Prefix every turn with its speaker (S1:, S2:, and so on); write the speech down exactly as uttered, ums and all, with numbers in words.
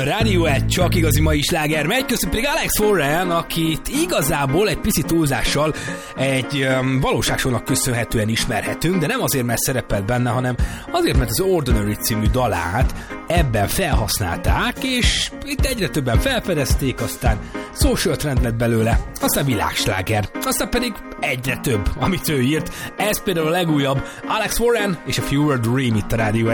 S1: Rádió egy csak igazi mai sláger megy, köszönöm pedig Alex Warren, akit igazából egy pici túlzással egy um, valóságsónak köszönhetően ismerhetünk, de nem azért, mert szerepelt benne, hanem azért, mert az Ordinary című dalát ebben felhasználták, és itt egyre többen felfedezték, aztán social trend lett belőle, aztán világsláger, aztán pedig egyre több, amit ő írt. Ez például a legújabb Alex Warren és a Fewer Dream itt a Rádió